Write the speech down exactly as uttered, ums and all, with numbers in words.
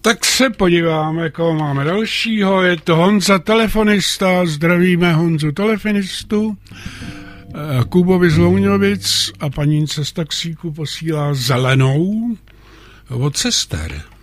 Tak se podíváme, koho máme dalšího. Je to Honza telefonista, zdravíme Honzu telefonistu. Kubovi z Louňovic a panince z taxíku posílá zelenou od sester.